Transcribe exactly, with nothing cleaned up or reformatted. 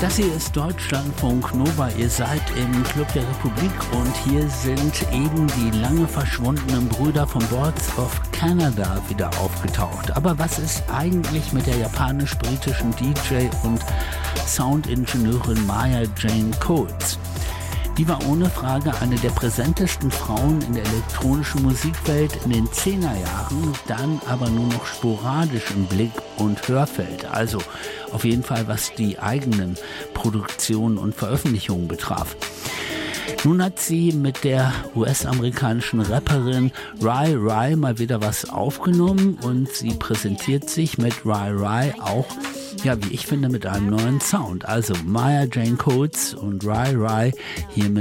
Das hier ist Deutschlandfunk Nova, ihr seid im Club der Republik und hier sind eben die lange verschwundenen Brüder von Boards of Canada wieder aufgetaucht. Aber was ist eigentlich mit der japanisch-britischen D J und Soundingenieurin Maya Jane Coates? Die war ohne Frage eine der präsentesten Frauen in der elektronischen Musikwelt in den Zehnerjahren, dann aber nur noch sporadisch im Blick- und Hörfeld. Also auf jeden Fall, was die eigenen Produktionen und Veröffentlichungen betraf. Nun hat sie mit der U S-amerikanischen Rapperin Rai Rai mal wieder was aufgenommen und sie präsentiert sich mit Rai Rai auch, ja, wie ich finde, mit einem neuen Sound. Also Maya Jane Coates und Rai Rai hier mit